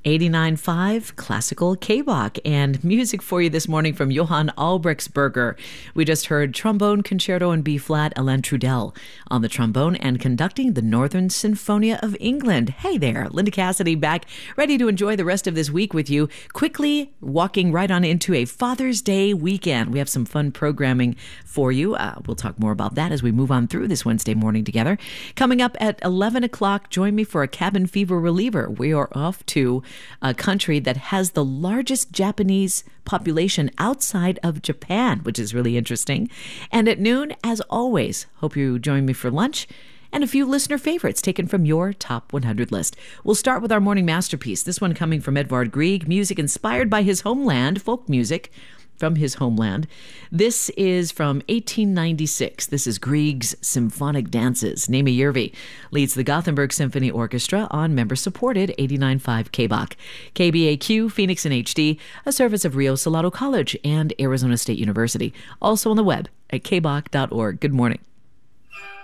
89.5 Classical K-Bach, and music for you this morning from Johann Albrechtsberger. We just heard Trombone Concerto in B-flat, Alain Trudel on the trombone and conducting the Northern Sinfonia of England. Hey there, Linda Cassidy back, ready to enjoy the rest of this week with you. Quickly walking right on into a Father's Day weekend. We have some fun programming for you. We'll talk more about that as we move on through this Wednesday morning together. Coming up at 11 o'clock, join me for a cabin fever reliever. We are off to a country that has the largest Japanese population outside of Japan, which is really interesting. And at noon, as always, hope you join me for lunch and a few listener favorites taken from your top 100 list. We'll start with our morning masterpiece, this one coming from Edvard Grieg, music inspired by his homeland, folk music from his homeland. This is from 1896. This is Grieg's Symphonic Dances. Naimi Järvi leads the Gothenburg Symphony Orchestra on member-supported 89.5 K-Bach. KBAQ, Phoenix in HD, a service of Rio Salado College and Arizona State University. Also on the web at kbach.org. Good morning.